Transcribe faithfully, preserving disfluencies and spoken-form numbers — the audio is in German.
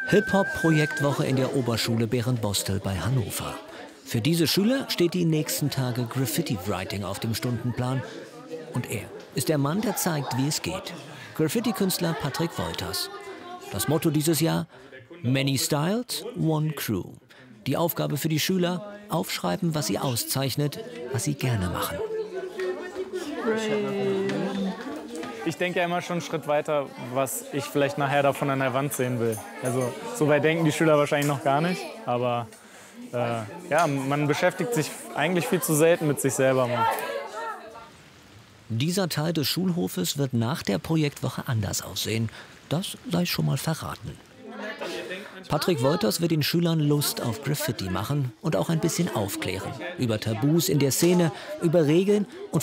Hip-Hop-Projektwoche in der Oberschule Berend-Bostel bei Hannover. Für diese Schüler steht die nächsten Tage Graffiti-Writing auf dem Stundenplan. Und er ist der Mann, der zeigt, wie es geht. Graffiti-Künstler Patrick Wolters. Das Motto dieses Jahr: Many Styles, One Crew. Die Aufgabe für die Schüler: aufschreiben, was sie auszeichnet, was sie gerne machen. Ich denke ja immer schon einen Schritt weiter, was ich vielleicht nachher davon an der Wand sehen will. Also so weit denken die Schüler wahrscheinlich noch gar nicht. Aber äh, ja, man beschäftigt sich eigentlich viel zu selten mit sich selber. Man. Dieser Teil des Schulhofes wird nach der Projektwoche anders aussehen. Das sei schon mal verraten. Patrick Wolters wird den Schülern Lust auf Graffiti machen und auch ein bisschen aufklären. Über Tabus in der Szene, über Regeln und